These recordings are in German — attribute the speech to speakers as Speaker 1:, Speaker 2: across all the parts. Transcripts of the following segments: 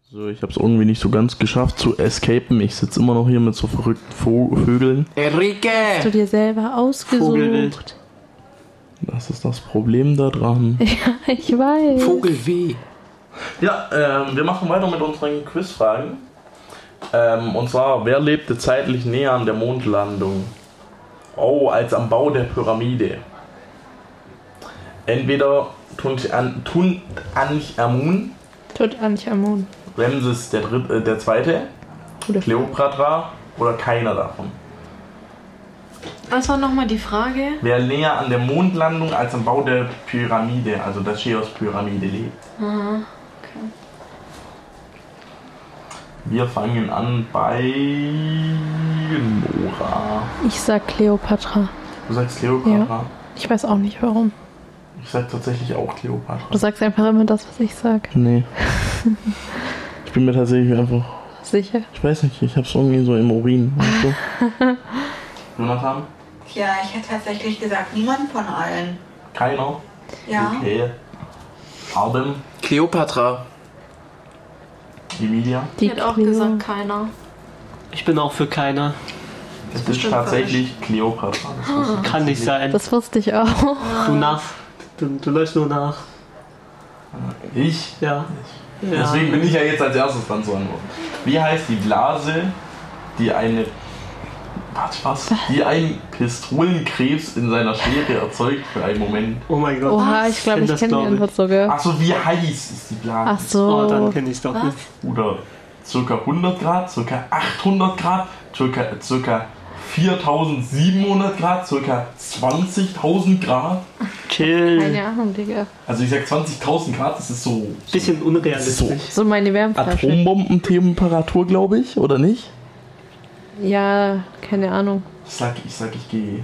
Speaker 1: So, ich habe es irgendwie nicht so ganz geschafft zu escapen. Ich sitze immer noch hier mit so verrückten Vögeln.
Speaker 2: Enrique!
Speaker 3: Hast du dir selber ausgesucht?
Speaker 2: Vogelwild.
Speaker 1: Das ist das Problem da dran.
Speaker 3: Ja, ich weiß.
Speaker 2: Vogelweh.
Speaker 1: Ja, wir machen weiter mit unseren Quizfragen. Und zwar, wer lebte zeitlich näher an der Mondlandung? Oh, als am Bau der Pyramide. Entweder Tutanchamun,
Speaker 3: Tutanchamun.
Speaker 1: Ramses der Zweite, Kleopatra oder keiner davon.
Speaker 4: Was war nochmal die Frage?
Speaker 1: Wer näher an der Mondlandung als am Bau der Pyramide, also der Cheops-Pyramide, lebt.
Speaker 4: Aha, okay.
Speaker 1: Wir fangen an bei Nora.
Speaker 3: Ich sag Kleopatra.
Speaker 1: Du sagst Kleopatra?
Speaker 3: Ja. Ich weiß auch nicht warum.
Speaker 1: Ich sag tatsächlich auch Kleopatra.
Speaker 3: Du sagst einfach immer das, was ich sag.
Speaker 1: Nee. Ich bin mir tatsächlich einfach...
Speaker 3: Sicher?
Speaker 1: Ich weiß nicht, ich hab's irgendwie so im Urin. Weißt du? Jonathan?
Speaker 5: Tja, ich hätte tatsächlich gesagt, niemand von allen.
Speaker 1: Keiner?
Speaker 5: Ja.
Speaker 1: Okay. Arden?
Speaker 2: Kleopatra.
Speaker 1: Emilia?
Speaker 4: Ich hätte auch gesagt, keiner.
Speaker 6: Ich bin auch für keiner.
Speaker 1: Es ist
Speaker 4: bestimmt
Speaker 1: tatsächlich Kleopatra. Das wusste ich
Speaker 6: Kann nicht sein.
Speaker 3: Das wusste ich auch.
Speaker 6: Du nach. Du läufst nur nach.
Speaker 1: Ich?
Speaker 6: Ja.
Speaker 1: Deswegen bin ich ja jetzt als erstes dran zu antworten. Wie heißt die Blase, die eine... Warte, was? Die einen Pistolenkrebs in seiner Schere erzeugt für einen Moment.
Speaker 6: Oh mein Gott.
Speaker 3: Oha, ich glaube, ich
Speaker 6: das
Speaker 3: kenne die
Speaker 6: glaub ich.
Speaker 3: Antwort sogar.
Speaker 1: Achso, wie heiß ist die Blase?
Speaker 3: Ach so.
Speaker 6: Oh, dann kenne ich es doch nicht.
Speaker 1: Oder ca. 100 Grad, ca. 800 Grad, ca. 4700 Grad, ca. 20.000 Grad.
Speaker 6: Chill.
Speaker 3: Keine Ahnung, Digga.
Speaker 1: Also ich sag 20.000 Grad, das ist so...
Speaker 6: Bisschen unrealistisch.
Speaker 1: So
Speaker 3: So meine Wärmflasche.
Speaker 1: Atombombentemperatur, glaube ich, oder nicht?
Speaker 3: Ja, keine Ahnung.
Speaker 1: Ich gehe...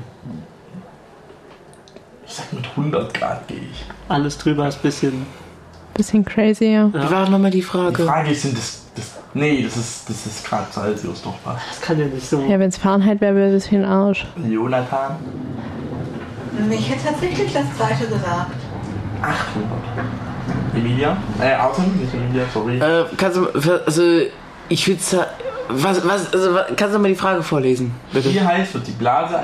Speaker 1: Ich sag mit 100 Grad gehe ich.
Speaker 6: Alles drüber ist bisschen.
Speaker 3: Bisschen crazy, ja.
Speaker 2: Wie war nochmal die
Speaker 1: Die
Speaker 2: Frage?
Speaker 1: Frage ist, sind nee, das ist Grad Celsius, doch was.
Speaker 6: Das kann ja nicht so.
Speaker 3: Ja, wenn es Fahrenheit wäre, wäre es für den Arsch.
Speaker 1: Jonathan?
Speaker 5: Ich hätte tatsächlich das zweite gesagt.
Speaker 1: 800. Emilia? Artem, nicht Emilia, sorry.
Speaker 2: Kannst du, also, ich würde sagen, kannst du mal die Frage vorlesen, bitte?
Speaker 1: Wie heiß wird die Blase